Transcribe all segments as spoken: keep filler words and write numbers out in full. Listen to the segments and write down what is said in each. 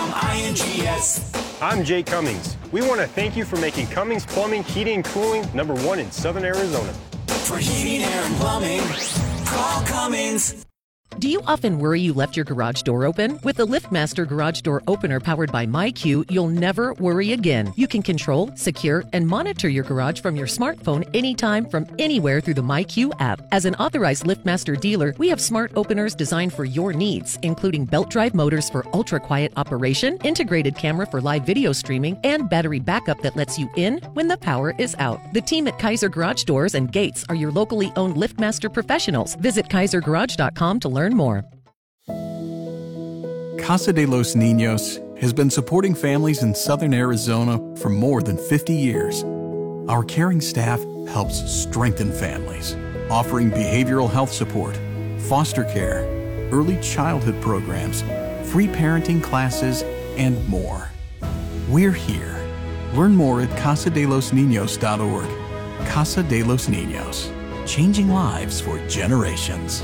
from I N G S. I'm Jay Cummings. We want to thank you for making Cummings Plumbing, Heating, and Cooling number one in Southern Arizona. For heating, air, and plumbing, call Cummings. Do you often worry you left your garage door open? With the LiftMaster Garage Door Opener powered by MyQ, you'll never worry again. You can control, secure, and monitor your garage from your smartphone anytime from anywhere through the MyQ app. As an authorized LiftMaster dealer, we have smart openers designed for your needs, including belt drive motors for ultra-quiet operation, integrated camera for live video streaming, and battery backup that lets you in when the power is out. The team at Kaiser Garage Doors and Gates are your locally owned LiftMaster professionals. Visit kaiser garage dot com to learn more. Casa de los Niños has been supporting families in Southern Arizona for more than fifty years. Our caring staff helps strengthen families, offering behavioral health support, foster care, early childhood programs, free parenting classes, and more. We're here. Learn more at casa de los niños dot org. Casa de los Niños, changing lives for generations.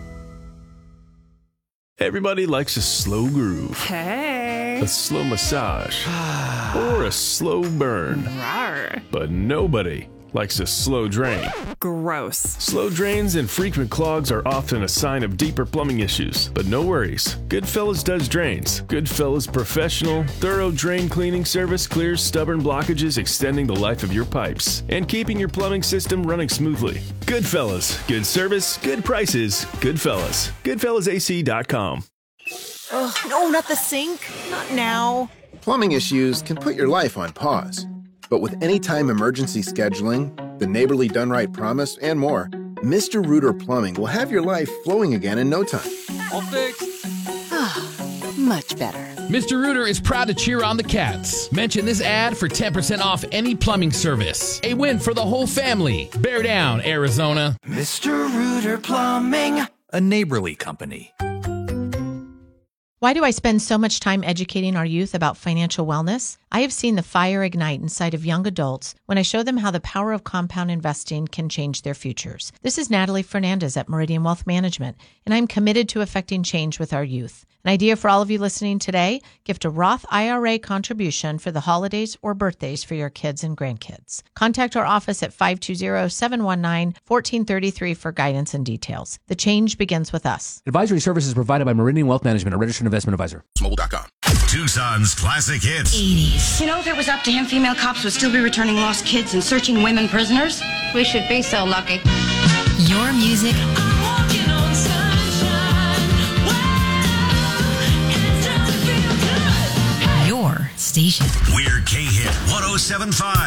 Everybody likes a slow groove. Hey. A slow massage. Or a slow burn. Rawr. But nobody likes a slow drain. Gross. Slow drains and frequent clogs are often a sign of deeper plumbing issues. But no worries. Goodfellas does drains. Goodfellas professional, thorough drain cleaning service clears stubborn blockages, extending the life of your pipes and keeping your plumbing system running smoothly. Goodfellas. Good service, good prices. Goodfellas. Goodfellas A C dot com. Oh, no, not the sink. Not now. Plumbing issues can put your life on pause. But with anytime emergency scheduling, the Neighborly Done Right promise, and more, Mister Rooter Plumbing will have your life flowing again in no time. All fixed. Much better. Mister Rooter is proud to cheer on the cats. Mention this ad for ten percent off any plumbing service. A win for the whole family. Bear down, Arizona. Mister Rooter Plumbing, a Neighborly company. Why do I spend so much time educating our youth about financial wellness? I have seen the fire ignite inside of young adults when I show them how the power of compound investing can change their futures. This is Natalie Fernandez at Meridian Wealth Management, and I'm committed to affecting change with our youth. An idea for all of you listening today, gift a Roth I R A contribution for the holidays or birthdays for your kids and grandkids. Contact our office at five two zero, seven one nine, one four three three for guidance and details. The change begins with us. Advisory services provided by Meridian Wealth Management, a registered investment advisor. Mobile dot com. Tucson's classic hits. eighties. You know, if it was up to him, female cops would still be returning lost kids and searching women prisoners. We should be so lucky. Your music. I'm walking on sunshine. Wow. And it doesn't feel good. Hey. Your station. We're K-Hit one oh seven point five.